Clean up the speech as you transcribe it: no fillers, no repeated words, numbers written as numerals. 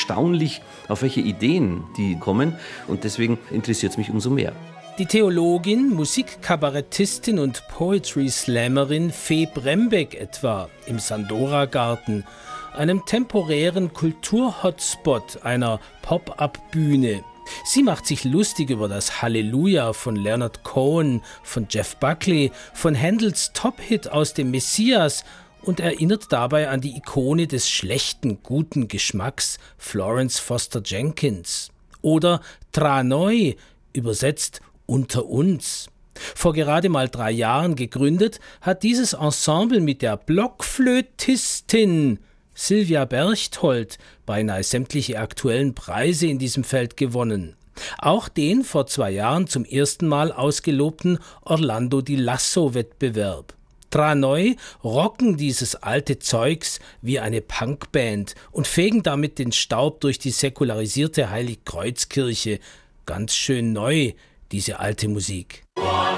erstaunlich, auf welche Ideen die kommen. Und deswegen interessiert es mich umso mehr. Die Theologin, Musikkabarettistin und Poetry-Slammerin Fee Brembeck etwa im Sandora-Garten, einem temporären Kultur-Hotspot einer Pop-up-Bühne. Sie macht sich lustig über das Halleluja von Leonard Cohen, von Jeff Buckley, von Händels Top-Hit aus dem Messias und erinnert dabei an die Ikone des schlechten, guten Geschmacks, Florence Foster Jenkins. Oder Tra Noi, übersetzt unter uns. Vor gerade mal 3 Jahren gegründet, hat dieses Ensemble mit der Blockflötistin Sylvia Berchtold beinahe sämtliche aktuellen Preise in diesem Feld gewonnen. Auch den vor 2 Jahren zum ersten Mal ausgelobten Orlando di Lasso-Wettbewerb. Tra Noi rocken dieses alte Zeugs wie eine Punkband und fegen damit den Staub durch die säkularisierte Heiligkreuzkirche. Ganz schön neu, diese alte Musik.